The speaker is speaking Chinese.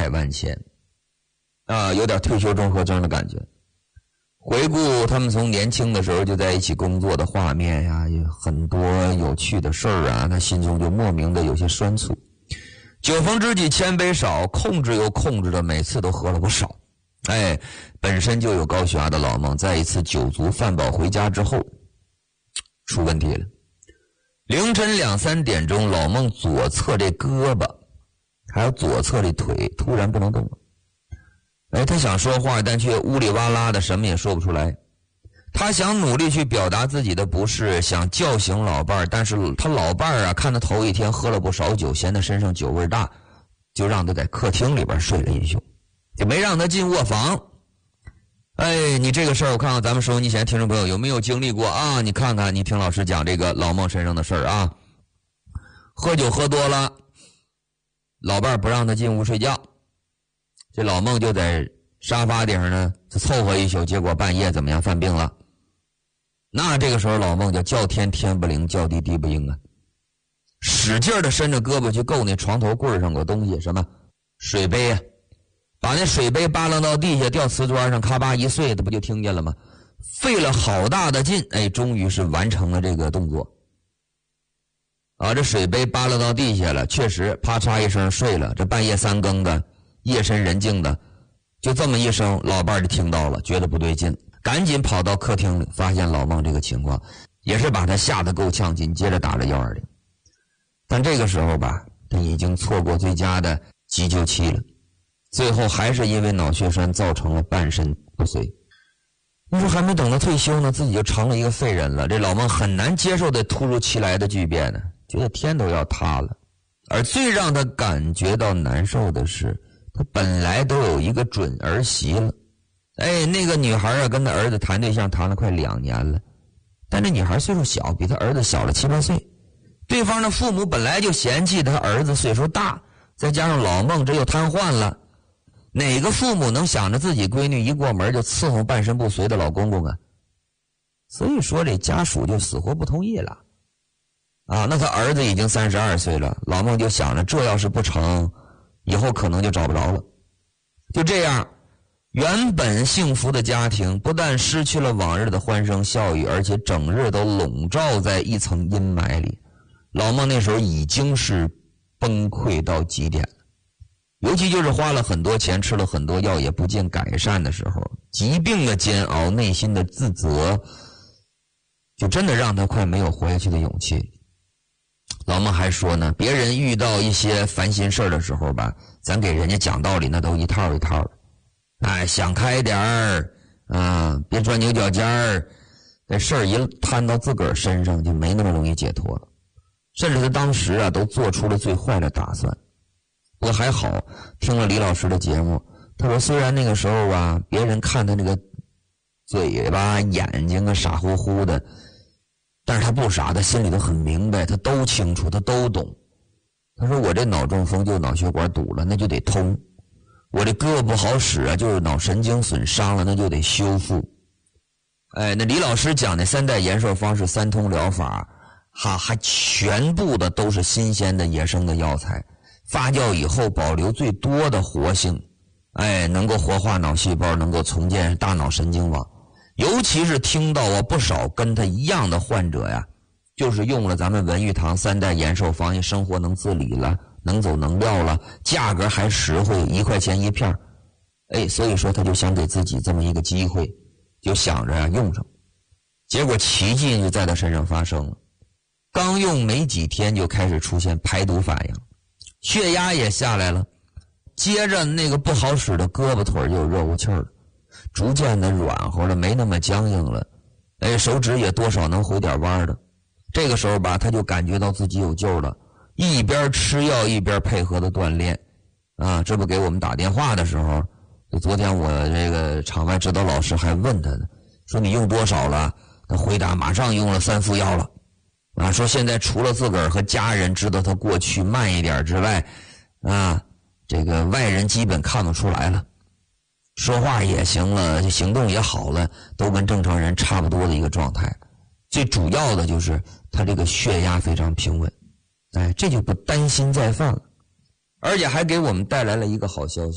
海万千啊，有点退休综合征的感觉。回顾他们从年轻的时候就在一起工作的画面呀，有很多有趣的事儿啊，他心中就莫名的有些酸楚。酒逢知己千杯少，控制又控制的每次都喝了不少。本身就有高血压的老孟，在一次酒足饭饱回家之后出问题了。凌晨2、3点钟，老孟左侧这胳膊还有左侧这腿突然不能动了。他想说话，但却呜里哇啦的什么也说不出来。他想努力去表达自己的不适，想叫醒老伴儿，但是他老伴儿啊，看他头一天喝了不少酒，嫌他身上酒味大，就让他在客厅里边睡了一宿，就没让他进卧房。你这个事儿，我看看咱们收音机前听众朋友有没有经历过啊？你看看，你听老师讲这个老孟身上的事儿啊。喝酒喝多了，老伴儿不让他进屋睡觉，这老孟就在沙发顶上呢，就凑合一宿，结果半夜怎么样犯病了。那这个时候老孟就叫天天不灵，叫地地不应啊，使劲的伸着胳膊去够那床头柜上有东西，什么水杯啊，把那水杯扒拉到地下，掉瓷砖上，咔吧一碎，他不就听见了吗？费了好大的劲，终于是完成了这个动作。这水杯扒拉到地下了，确实啪嚓一声睡了。这半夜3更的，夜深人静的，就这么一声，老伴儿就听到了，觉得不对劲，赶紧跑到客厅里，发现老孟这个情况，也是把他吓得够呛，紧接着打了120。但这个时候吧，他已经错过最佳的急救期了，最后还是因为脑血栓造成了半身不遂。你说还没等他退休呢，自己就成了一个废人了。这老孟很难接受的突如其来的巨变呢，觉得天都要塌了。而最让他感觉到难受的是，他本来都有一个准儿媳了。那个女孩啊，跟他儿子谈对象谈了快2年了，但这女孩岁数小，比他儿子小了7、8岁。对方的父母本来就嫌弃他儿子岁数大，再加上老孟这又瘫痪了，哪个父母能想着自己闺女一过门就伺候半身不遂的老公公啊？所以说这家属就死活不同意了。那他儿子已经32岁了，老孟就想着这要是不成，以后可能就找不着了。就这样，原本幸福的家庭不但失去了往日的欢声笑语，而且整日都笼罩在一层阴霾里。老孟那时候已经是崩溃到极点了，尤其就是花了很多钱，吃了很多药也不见改善的时候，疾病的煎熬，内心的自责，就真的让他快没有活下去的勇气。老孟还说呢，别人遇到一些烦心事儿的时候吧，咱给人家讲道理那都一套一套的。想开点儿别钻牛角尖儿，这事儿一摊到自个儿身上就没那么容易解脱了。甚至他当时都做出了最坏的打算。不过还好，听了李老师的节目，他说虽然那个时候别人看他那个嘴巴眼睛傻乎乎的，但是他不傻，他心里头很明白，他都清楚，他都懂。他说我这脑中风就脑血管堵了，那就得通。我这胳膊不好使就是脑神经损伤了，那就得修复。那李老师讲的3代延寿方式3通疗法，还全部的都是新鲜的野生的药材，发酵以后保留最多的活性，能够活化脑细胞，能够重建大脑神经网。尤其是听到不少跟他一样的患者呀，就是用了咱们文玉堂3代延寿方，生活能自理了，能走能撂了，价格还实惠，1块钱一片。所以说他就想给自己这么一个机会，就想着用上。结果奇迹就在他身上发生了，刚用没几天就开始出现排毒反应，血压也下来了，接着那个不好使的胳膊腿就有热乎气儿了，逐渐的软和了，没那么僵硬了，手指也多少能回点弯的。这个时候吧，他就感觉到自己有救了，一边吃药一边配合的锻炼这不给我们打电话的时候，就昨天我这个场外指导老师还问他呢，说你用多少了？他回答马上用了3副药了说现在除了自个儿和家人知道他过去慢一点之外这个外人基本看不出来了，说话也行了，行动也好了，都跟正常人差不多的一个状态。最主要的就是他这个血压非常平稳，这就不担心再犯了，而且还给我们带来了一个好消息。